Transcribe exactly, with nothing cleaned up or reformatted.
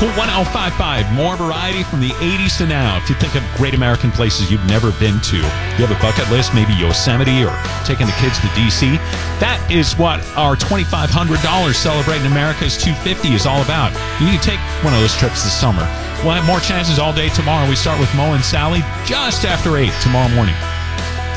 Cool one oh five point five. More variety from the eighties to now. If you think of great American places you've never been to, you have a bucket list, maybe Yosemite or taking the kids to D C. That is what our twenty-five hundred dollars Celebrating America's two fifty is all about. You can take one of those trips this summer. We'll have more chances all day tomorrow. We start with Mo and Sally just after eight tomorrow morning.